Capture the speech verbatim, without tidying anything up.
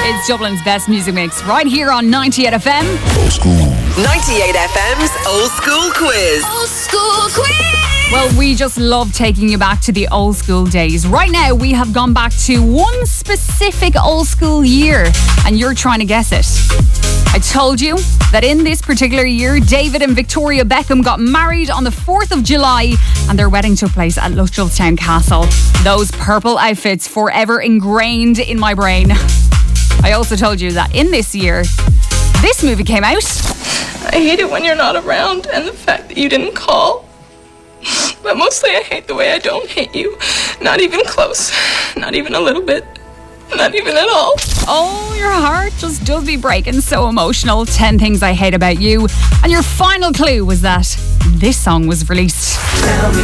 It's Dublin's best music mix right here on ninety-eight F M. Old school. ninety-eight F M's Old School Quiz. Old School Quiz! Well, we just love taking you back to the old school days. Right now, we have gone back to one specific old school year, and you're trying to guess it. I told you that in this particular year, David and Victoria Beckham got married on the fourth of July, and their wedding took place at Lutchellstown Castle. Those purple outfits forever ingrained in my brain. I also told you that in this year, this movie came out. I hate it when you're not around and the fact that you didn't call. But mostly I hate the way I don't hate you. Not even close. Not even a little bit. Not even at all. Oh, your heart just does be breaking. So emotional. ten Things I Hate About You. And your final clue was that this song was released. Tell me